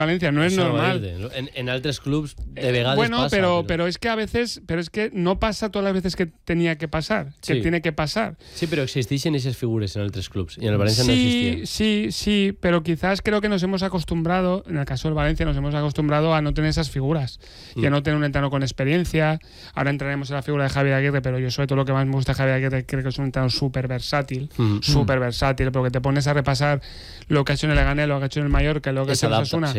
Valencia, no es normal. En altres clubs de vegades bueno, pasa. pero es que a veces, pero es que no pasa todas las veces que tenía que pasar, que tiene que pasar. Sí, pero existeixen esas figuras en altres clubs y en el Valencia no existían. Sí, pero quizás creo que nos hemos acostumbrado, en el caso del Valencia, nos hemos acostumbrado a no tener esas figuras y a no tener un entrenador con experiencia. Ahora entraremos en la figura de Javier Aguirre, pero yo sobre todo lo que más me gusta de Javier Aguirre creo que es un entrenador súper versátil, porque te pones a repasar lo que ha hecho en el Leganés, lo que ha hecho en el Mallorca, lo que ha hecho en el Osasuna.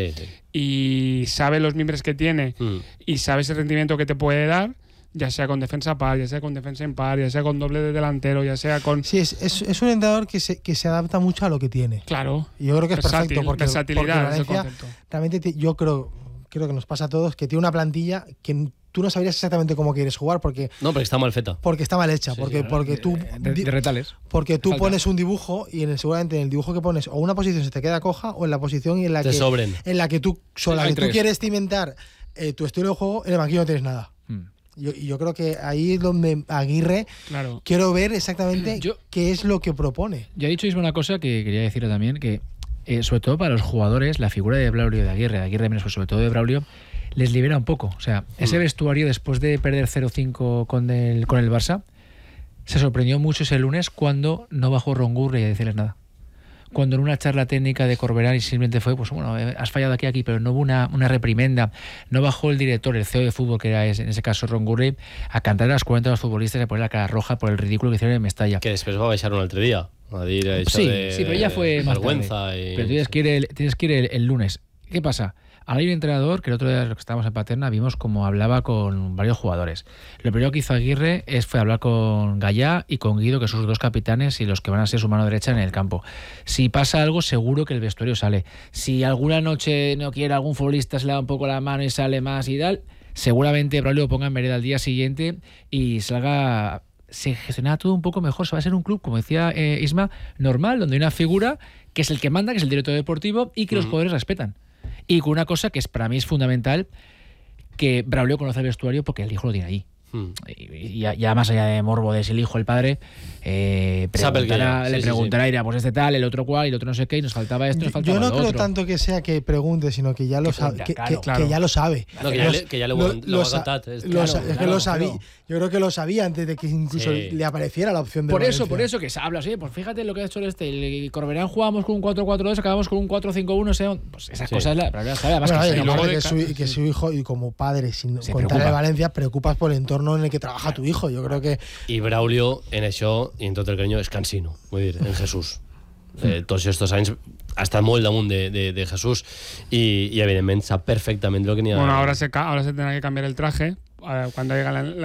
Y sabe los miembros que tiene y sabe ese rendimiento que te puede dar, ya sea con defensa par, ya sea con defensa impar, ya sea con doble de delantero, ya sea con... Sí, es un entrenador que se adapta mucho a lo que tiene. Claro. Y yo creo que es perfecto porque versatilidad Valencia, es el concepto. Realmente yo creo que nos pasa a todos, que tiene una plantilla que tú no sabrías exactamente cómo quieres jugar porque está mal feta. Porque está mal hecha, porque tú de retales. Porque tú pones un dibujo y seguramente en el dibujo que pones o una posición se te queda coja o en la posición en la que tú quieres cimentar tu estilo de juego, en el banquillo no tienes nada. Yo creo que ahí es donde Aguirre quiero ver exactamente qué es lo que propone. Yo he dicho mismo una cosa que quería decirle también, que sobre todo para los jugadores, la figura de Braulio, de Aguirre menos, pero sobre todo de Braulio, les libera un poco. O sea, ese vestuario después de perder 0-5 con el Barça, se sorprendió mucho ese lunes cuando no bajó Ron Gurley a decirles nada. Cuando en una charla técnica de Corberán y simplemente fue, pues bueno, has fallado aquí, pero no hubo una reprimenda. No bajó el director, el CEO de fútbol, que era en ese caso Ron Gurley, a cantar a las 40 de los futbolistas y a poner la cara roja por el ridículo que hicieron en Mestalla. Que después va a baixar un altre día. A dir això sí, pero ya fue más tarde. Pero tienes que ir el lunes. ¿Qué pasa? Ahora hay un entrenador que el otro día, lo que estábamos en Paterna, vimos cómo hablaba con varios jugadores. Lo primero que hizo Aguirre fue hablar con Gallá y con Guido, que son sus dos capitanes y los que van a ser su mano derecha en el campo. Si pasa algo, seguro que el vestuario sale. Si alguna noche no quiere algún futbolista, se le da un poco la mano y sale más y tal, seguramente Braulio lo ponga en vereda al día siguiente y salga... Se gestionará todo un poco mejor. Se va a ser un club, como decía Isma, normal, donde hay una figura que es el que manda, que es el director deportivo y que los jugadores respetan. Y con una cosa que para mí es fundamental, que Braulio conoce el vestuario porque el hijo lo tiene ahí. Y ya más allá de morbo de si el hijo, el padre, le preguntará, irá, pues este tal, el otro cual, y el otro no sé qué, y nos faltaba esto, nos faltaba lo otro. Yo no creo otro. tanto que sea que pregunte, sino que ya lo sabe. Que ya lo sabe. No, que ya lo ha lo sabía. Yo creo que lo sabía antes de que incluso le apareciera la opción de Valencia. Por eso que se habla así, pues fíjate lo que ha hecho el Corberán, jugábamos con un 4-4-2, acabamos con un 4-5-1, pues esas cosas la verdad sabe. Además que su hijo, y como padre, sin contarle a Valencia, preocupas por el entorno en el que trabaja tu hijo. Yo creo que... Y Braulio, en això, i en tot el carinyo, és cansino, vull dir, en Jesús. Tots estos anys ha estat molt damunt de Jesús y evidentemente sap perfectament lo que n'hi ha. Bueno, ahora se tendrá que cambiar el traje cuando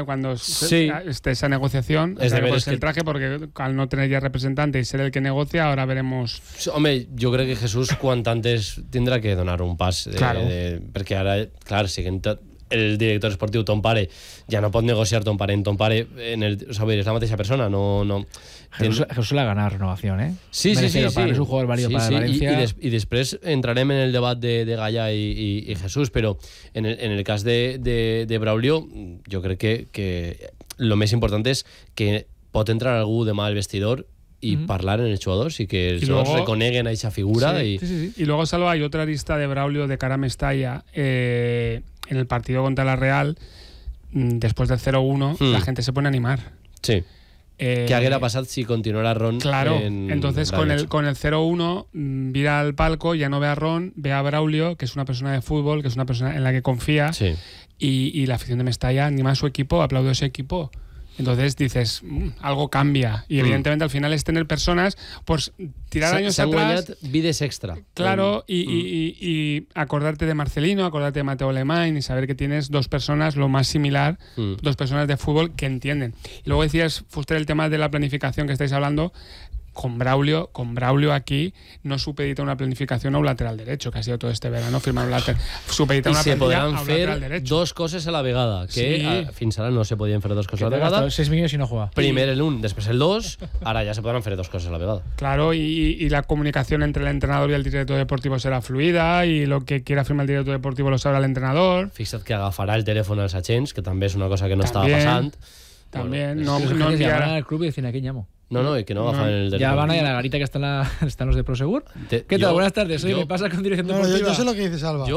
esté esa negociación, el traje, porque al no tener ya representante y ser el que negocia, ahora veremos. Home, jo crec que Jesús quant antes tindrà que donar un pas perquè ara, clar, siguent el director esportiu, ton pare, ja no pot negociar ton pare, és la mateixa persona, no... Jesús le ha ganado renovación, ¿eh? Sí. Es un jugador válido para Valencia. Y después entrarem en el debat de Gallà y Jesús, però en el cas de Braulio, jo crec que lo més important és que pot entrar algú demà al vestidor y parlar en el jugadors y que els jugadors reconeguen a esa figura. Sí. Y luego, Salva, hay otra lista de Braulio de cara a Mestalla en el partido contra la Real, después del 0-1, la gente se pone a animar. Sí. ¿Qué haguera pasado si continuara Ron? Claro, entonces con el 0-1 vira al palco, ya no ve a Ron, ve a Braulio, que es una persona de fútbol, que es una persona en la que confía, y la afición de Mestalla anima a su equipo, aplaude a ese equipo. Entonces dices, algo cambia. Y evidentemente al final es tener personas, pues tirar años atrás. Vides extra. Claro, y acordarte de Marcelino, acordarte de Mateo Alemany y saber que tienes dos personas lo más similar, dos personas de fútbol que entienden. Y luego decías, Fuster, el tema de la planificación que estáis hablando. Con Braulio aquí no supedita una planificación a un lateral derecho, que ha sido todo este verano firmar un lateral. Supedita una planificación a un lateral derecho. Dos coses a la vegada, que fins ara no se podien fer dos coses a la vegada. 6 millones y no juega. Primer el un, després el dos, ara ja se podran fer dos coses a la vegada. Claro, y la comunicación entre el entrenador y el director deportivo será fluida, y lo que quiera firmar el director deportivo lo sabrá el entrenador. Fixa't que agafarà el telèfon als agents, que també és una cosa que no estava passant. También, no enviará al club y decir, ¿a quién llamo? No, y que no bajan el del. Ya van ahí a la garita que están los de Prosegur. ¿Qué tal? Buenas tardes. Oye, me pasa con dirección deportiva. Yo sé lo que dices, Alba.